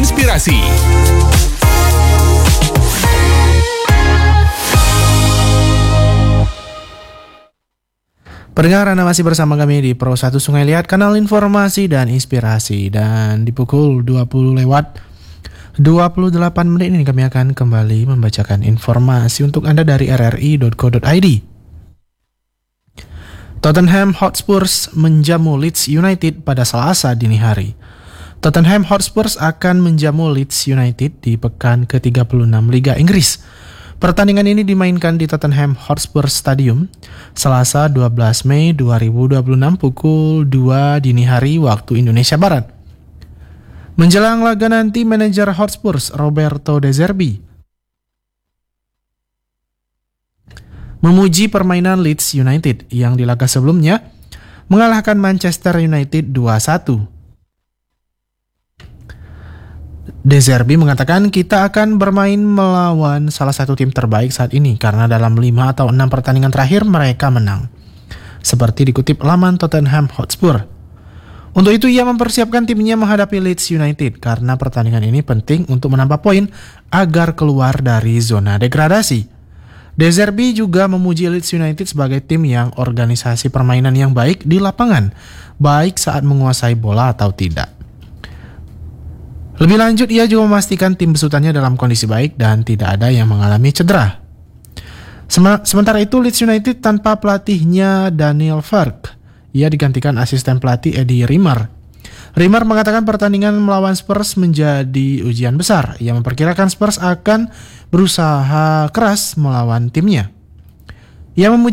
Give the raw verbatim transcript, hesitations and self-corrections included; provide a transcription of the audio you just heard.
inspirasi. Pendengar, Anda masih bersama kami di Pro satu Sungai Liat, kanal informasi dan inspirasi. Dan di pukul dua puluh lewat dua puluh delapan menit ini kami akan kembali membacakan informasi untuk Anda dari r r i dot co dot i d. Tottenham Hotspur menjamu Leeds United pada Selasa dini hari. Tottenham Hotspur akan menjamu Leeds United di pekan ke tiga puluh enam Liga Inggris. Pertandingan ini dimainkan di Tottenham Hotspur Stadium Selasa dua belas Mei dua ribu dua puluh enam pukul dua dini hari waktu Indonesia Barat. Menjelang laga nanti, manajer Hotspur Roberto De Zerbi memuji permainan Leeds United yang di laga sebelumnya mengalahkan Manchester United dua satu. De Zerbi mengatakan, kita akan bermain melawan salah satu tim terbaik saat ini karena dalam lima atau enam pertandingan terakhir mereka menang. Seperti dikutip laman Tottenham Hotspur. Untuk itu ia mempersiapkan timnya menghadapi Leeds United karena pertandingan ini penting untuk menambah poin agar keluar dari zona degradasi. De Zerbi juga memuji Leeds United sebagai tim yang organisasi permainan yang baik di lapangan, baik saat menguasai bola atau tidak. Lebih lanjut, ia juga memastikan tim besutannya dalam kondisi baik dan tidak ada yang mengalami cedera. Sementara itu, Leeds United tanpa pelatihnya Daniel Farke, ia digantikan asisten pelatih Eddie Rimmer. Rimmer mengatakan pertandingan melawan Spurs menjadi ujian besar. Ia memperkirakan Spurs akan berusaha keras melawan timnya. Ia memuji